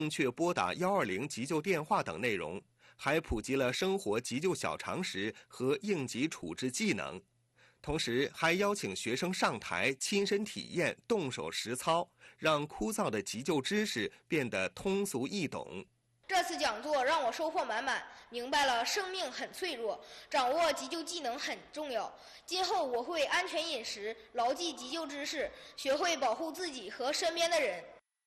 正确拨打120急救电话等内容，还普及了生活急救小常识和应急处置技能。同时，还邀请学生上台亲身体验、动手实操，让枯燥的急救知识变得通俗易懂。 这次讲座让我收获满满，明白了生命很脆弱，掌握急救技能很重要。今后我会安全饮食，牢记急救知识，学会保护自己和身边的人。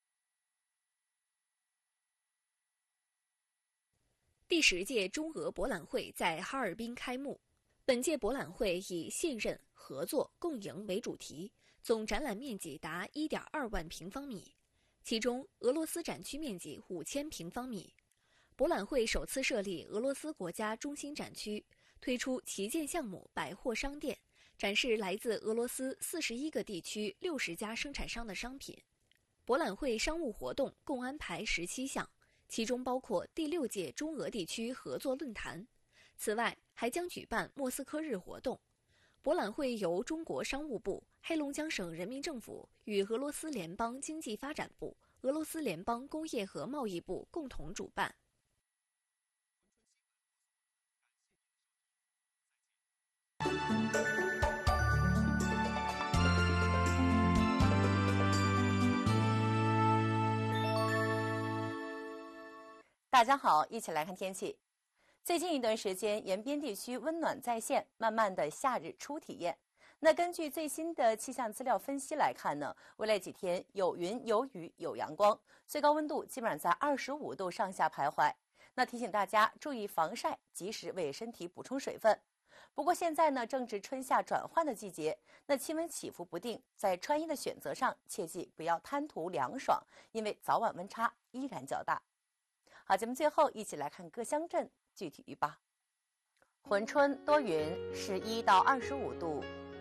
第10届中俄博览会在哈尔滨开幕。本届博览会以信任、合作、共赢为主题，总展览面积达1.2万平方米，其中俄罗斯展区面积5000平方米。博览会首次设立俄罗斯国家中心展区，推出旗舰项目百货商店，展示来自俄罗斯41个地区60家生产商的商品。博览会商务活动共安排17项，其中包括第6届中俄地区合作论坛。此外，还将举办莫斯科日活动。博览会由中国商务部、黑龙江省人民政府与俄罗斯联邦经济发展部、俄罗斯联邦工业和贸易部共同主办。 大家好，一起来看天气。最近一段时间，沿边地区温暖再现，慢慢的夏日初体验。那根据最新的气象资料分析来看呢，未来几天有云有雨有阳光，最高温度基本上在25度上下徘徊。那提醒大家注意防晒，及时为身体补充水分。不过现在呢，正值春夏转换的季节，那气温起伏不定，在穿衣的选择上，切记不要贪图凉爽，因为早晚温差依然较大。好，节目最后一起来看各乡镇具体预报。珲春多云，11到25度；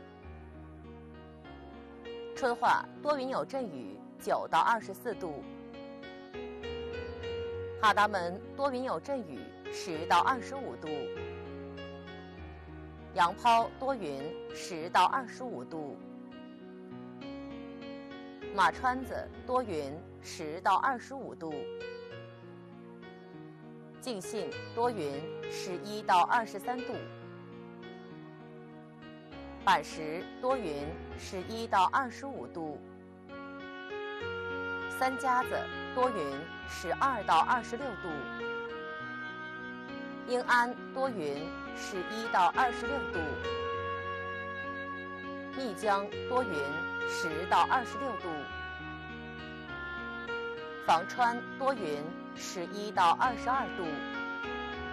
春化多云有阵雨，9到24度；哈达门多云有阵雨，10到25度；杨抛多云，10到25度；马川子多云，10到25度；靖信多云，11到23度；板石多云，11到25度；三家子多云，12到26度；英安多云，11到26度；密江多云，10到26度；房川多云，11到22度；